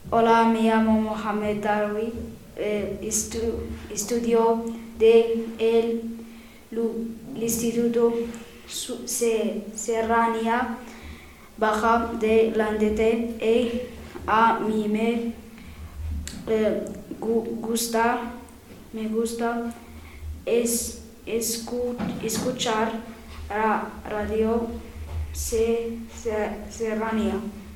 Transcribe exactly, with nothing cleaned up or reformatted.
Hola, me llamo Mohamed Darwi, eh, estu- estudio de el, lu- el Instituto Su- Se- Serranía Baja de Landete y a mí me eh, gu- gusta, me gusta es, escu- escuchar ra- radio Se- Se- Serranía.